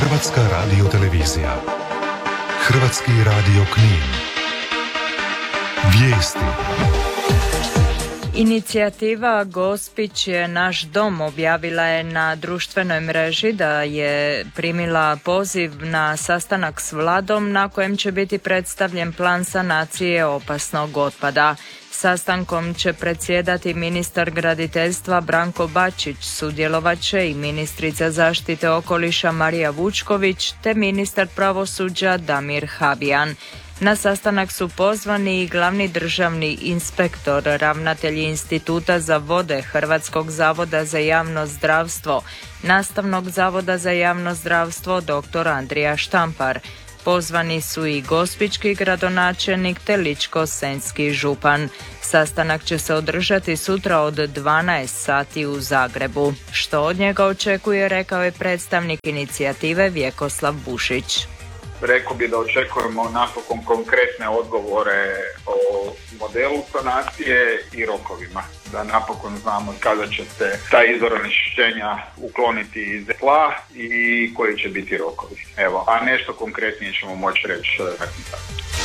Hrvatska radiotelevizija. Hrvatski radio Knin. Vijesti. Inicijativa Gospić je naš dom objavila je na društvenoj mreži da je primila poziv na sastanak s vladom na kojem će biti predstavljen plan sanacije opasnog otpada. Sastankom će predsjedati ministar graditeljstva Branko Bačić, sudjelovat će i ministrica zaštite okoliša Marija Vučković te ministar pravosuđa Damir Habijan. Na sastanak su pozvani i glavni državni inspektor, ravnatelji Instituta za vode Hrvatskog zavoda za javno zdravstvo, Nastavnog zavoda za javno zdravstvo dr. Andrija Štampar. Pozvani su i gospićki gradonačelnik te ličko-senjski župan. Sastanak će se održati sutra od 12 sati u Zagrebu. Što od njega očekuje, rekao je predstavnik inicijative Vjekoslav Bušić. Rekao bi da očekujemo napokon konkretne odgovore o modelu sanacije i rokovima. Da napokon znamo kada će se taj izvor onečišćenja ukloniti iz tla i koji će biti rokovi. Evo, a nešto konkretnije ćemo moći reći nakon toga.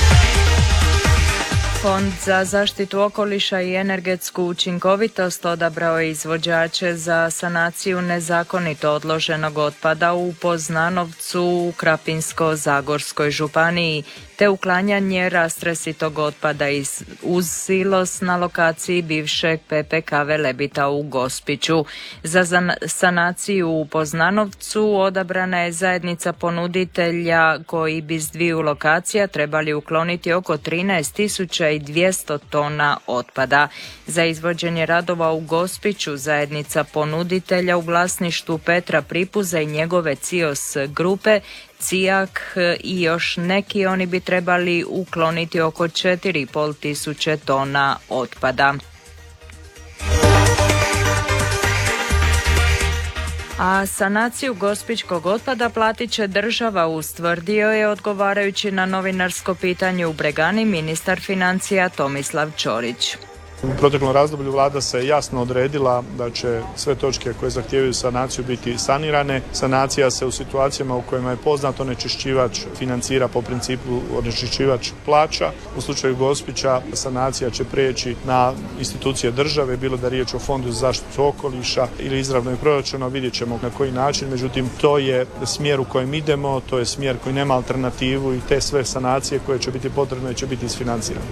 Fond za zaštitu okoliša i energetsku učinkovitost odabrao je izvođače za sanaciju nezakonito odloženog otpada u Poznanovcu u Krapinsko-zagorskoj županiji te uklanjanje rastresitog otpada uz silos na lokaciji bivšeg PPK Velebita u Gospiću. Za sanaciju u Poznanovcu odabrana je zajednica ponuditelja koji bi s dviju lokacija trebali ukloniti oko 13.200 tona otpada. Za izvođenje radova u Gospiću zajednica ponuditelja u vlasništvu Petra Pripuza i njegove CIOS grupe Cijak i još neki oni bi trebali ukloniti oko 4.500 tona otpada. A sanaciju gospićkog otpada platit će država, ustvrdio je odgovarajući na novinarsko pitanje u Bregani ministar financija Tomislav Ćorić. U proteklom razdoblju vlada se jasno odredila da će sve točke koje zahtijevaju sanaciju biti sanirane. Sanacija se u situacijama u kojima je poznat onečišćivač financira po principu onečišćivač plaća. U slučaju Gospića sanacija će prijeći na institucije države, bilo da je riječ o Fondu za zaštitu okoliša ili izravno proračuna, vidjet ćemo na koji način. Međutim, to je smjer u kojem idemo, to je smjer koji nema alternativu i te sve sanacije koje će biti potrebne će biti isfinancirane.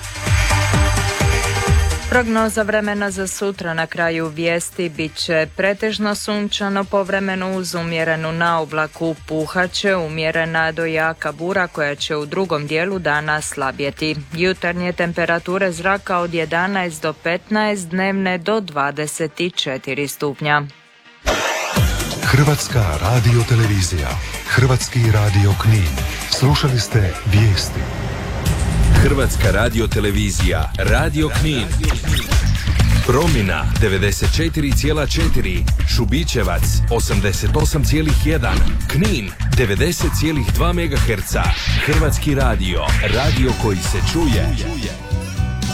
Prognoza vremena za sutra na kraju vijesti bit će pretežno sunčano, povremeno uz umjerenu naoblaku, puhaće umjerena do jaka bura koja će u drugom dijelu dana slabjeti. Jutarnje temperature zraka od 11 do 15, dnevne do 24 stupnja. Hrvatska radiotelevizija. Hrvatski radio Knin. Slušali ste vijesti. Hrvatska radiotelevizija, Radio Knin. Promina 94,4, Šubićevac 88,1, Knin 90,2 MHz. Hrvatski radio, radio koji se čuje.